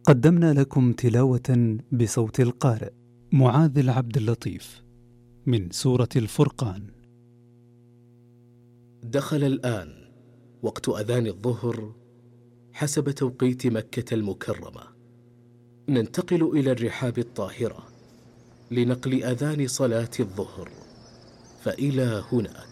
قدمنا لكم تلاوة بصوت القارئ معاذ العبد اللطيف من سورة الفرقان. دخل الآن وقت أذان الظهر حسب توقيت مكة المكرمة. ننتقل إلى الرحاب الطاهرة لنقل أذان صلاة الظهر، فإلى هناك.